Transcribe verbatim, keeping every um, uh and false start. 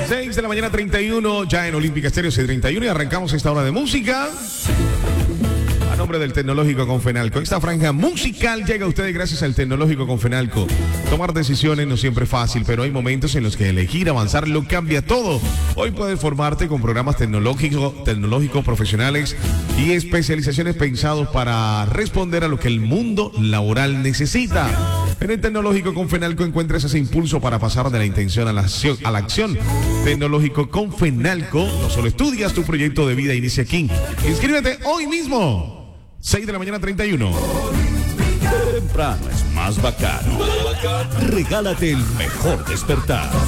seis de la mañana, treinta y uno, ya en Olímpica Estéreo C treinta y uno, y arrancamos esta hora de música. A nombre del Tecnológico Confenalco. Esta franja musical llega a ustedes gracias al Tecnológico Confenalco. Tomar decisiones no siempre es fácil, pero hay momentos en los que elegir avanzar lo cambia todo. Hoy puedes formarte con programas tecnológicos, tecnológicos profesionales y especializaciones pensados para responder a lo que el mundo laboral necesita. En el Tecnológico Confenalco encuentras ese impulso para pasar de la intención a la acción. A la acción. Tecnológico Confenalco, no solo estudias, tu proyecto de vida inicia aquí. Inscríbete hoy mismo. seis de la mañana, treinta y uno. Temprano es más bacano. Regálate el mejor despertar.